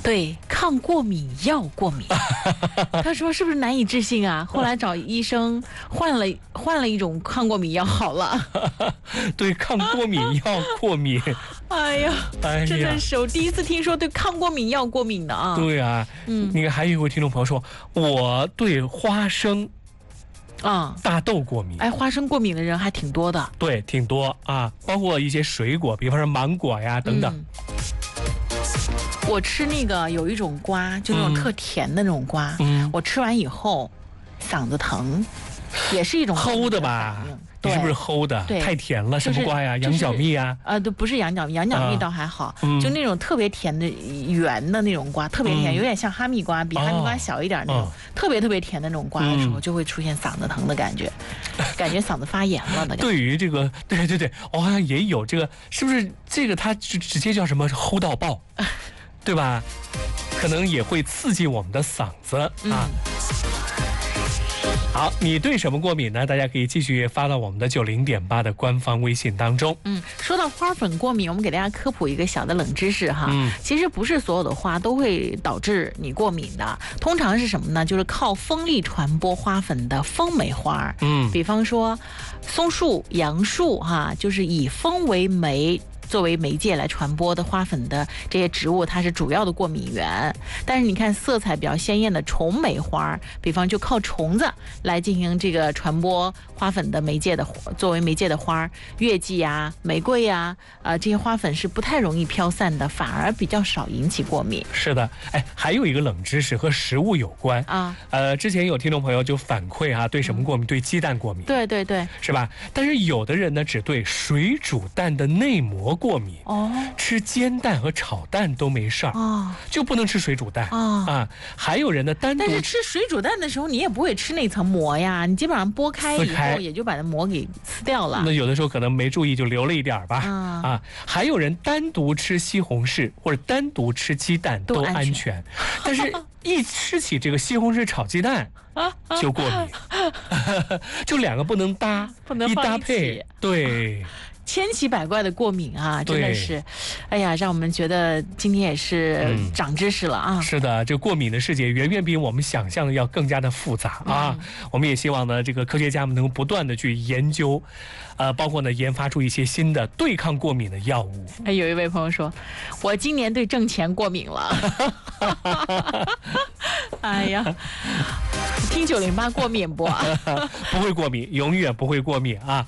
对，抗过敏药过敏。他说是不是难以置信啊？后来找医生换了一种抗过敏药好了。 对，抗过敏药过敏。 哎呀，真的是我第一次听说对抗过敏药过敏的啊。 对啊，那个还有一位听众朋友说，我对花生大豆过敏。 哎，花生过敏的人还挺多的。 对，挺多啊，包括一些水果，比方说芒果呀等等。 我吃那个有一种瓜，就那种特甜的那种瓜，我吃完以后嗓子疼，也是一种齁的吧？你是不是齁的？ 对， 太甜了，什么瓜呀？羊角蜜呀？ 对，不是羊角蜜，羊角蜜倒还好，就那种特别甜的圆的那种瓜，特别甜，有点像哈密瓜，比哈密瓜小一点那种，特别特别甜的那种瓜的时候，就会出现嗓子疼的感觉，感觉嗓子发炎了的感觉。 对于这个，对，我好像也有这个，是不是这个它直接叫什么齁到爆，对吧？可能也会刺激我们的嗓子啊。好，你对什么过敏呢？大家可以继续发到我们的90.8的官方微信当中。 说到花粉过敏，我们给大家科普一个小的冷知识哈。其实不是所有的花都会导致你过敏的，通常是什么呢？就是靠风力传播花粉的风媒花。比方说松树、杨树哈，就是以风为媒。作为媒介来传播的花粉的这些植物，它是主要的过敏源。但是你看色彩比较鲜艳的虫媒花，比方就靠虫子来进行这个传播花粉的媒介的，作为媒介的花，月季呀、玫瑰呀，这些花粉是不太容易飘散的，反而比较少引起过敏。 是的，还有一个冷知识和食物有关啊。之前有听众朋友就反馈啊，对什么过敏？对鸡蛋过敏。 对， 是吧？但是有的人呢，只对水煮蛋的内膜过敏吃煎蛋和炒蛋都没事儿就不能吃水煮蛋还有人呢单独， 但是吃水煮蛋的时候，你也不会吃那层膜呀，你基本上剥开以后也就把那膜给撕掉了。 那有的时候可能没注意就留了一点吧还有人单独吃西红柿或者单独吃鸡蛋都安全，但是一吃起这个西红柿炒鸡蛋就过敏，就两个不能搭， 不能一搭配，对。 千奇百怪的过敏啊，真的是，哎呀，让我们觉得今天也是长知识了啊。 是的，这过敏的世界远远比我们想象的要更加的复杂啊。我们也希望呢，这个科学家们能够不断的去研究，包括呢研发出一些新的对抗过敏的药物。 有一位朋友说，我今年对挣钱过敏了。哎呀，听908过敏不？ 不会过敏，永远不会过敏啊。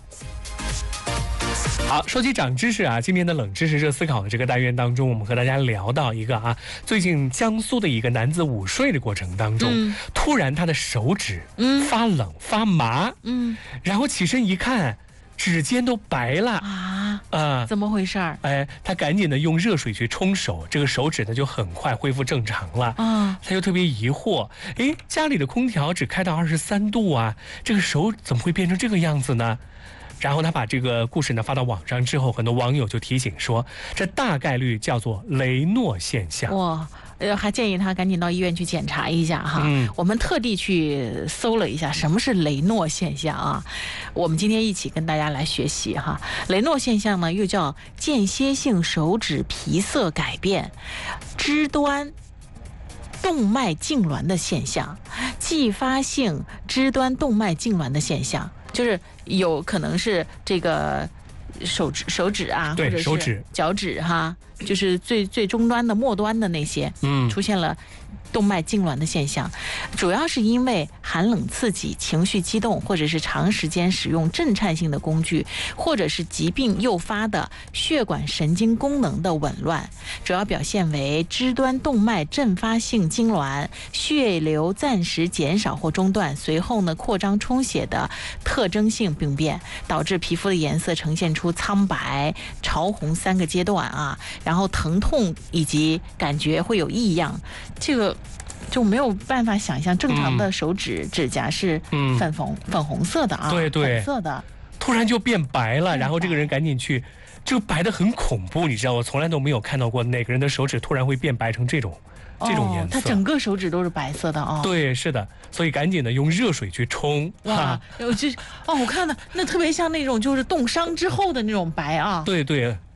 好，说起长知识啊，今天的冷知识热思考的这个单元当中，我们和大家聊到一个最近江苏的一个男子午睡的过程当中，突然他的手指发冷发麻，然后起身一看，指尖都白了怎么回事儿？ 他赶紧的用热水去冲手，这个手指呢就很快恢复正常了他就特别疑惑，家里的空调只开到23度啊，这个手怎么会变成这个样子呢？然后他把这个故事呢发到网上之后，很多网友就提醒说，这大概率叫做雷诺现象。 还建议他赶紧到医院去检查一下哈。我们特地去搜了一下什么是雷诺现象啊。我们今天一起跟大家来学习哈。雷诺现象呢又叫间歇性手指皮色改变、肢端动脉痉挛的现象、继发性肢端动脉痉挛的现象，就是有可能是这个手指啊，或者是脚趾哈，就是最终端的末端的那些，出现了动脉痉挛的现象，主要是因为寒冷刺激、情绪激动，或者是长时间使用震颤性的工具，或者是疾病诱发的血管神经功能的紊乱，主要表现为肢端动脉阵发性痉挛，血流暂时减少或中断，随后呢扩张充血的特征性病变，导致皮肤的颜色呈现出苍白、潮红3个阶段然后疼痛以及感觉会有异样，这个就没有办法想象正常的手指指甲是粉红色的对， 粉色的， 突然就变白了，然后这个人赶紧去，就白得很恐怖，你知道，我从来都没有看到过哪个人的手指突然会变白成这种颜色， 他整个手指都是白色的对，是的，所以赶紧的用热水去冲。 我看到那特别像那种就是冻伤之后的那种白对，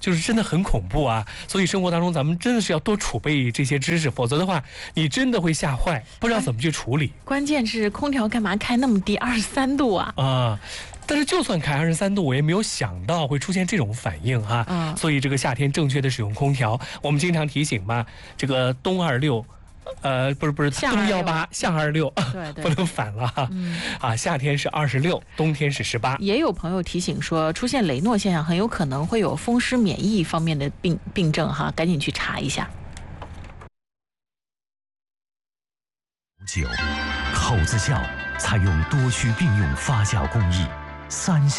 就是真的很恐怖啊。所以生活当中咱们真的是要多储备这些知识，否则的话你真的会吓坏，不知道怎么去处理。 关键是空调干嘛开那么低，23度啊？ 但是就算开23度，我也没有想到会出现这种反应哈。所以这个夏天正确的使用空调，我们经常提醒嘛，这个冬26。不是冬18，夏26， 对， 不能反了哈。夏天是26，冬天是18。 也有朋友提醒说，出现雷诺现象很有可能会有风湿免疫方面的病症哈，赶紧去查一下。 口子窖采用多区并用发酵工艺，3